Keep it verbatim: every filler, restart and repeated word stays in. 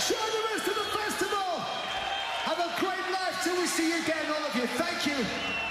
Enjoy the rest of the festival. Have a great life till we see you again, all of you. Thank you.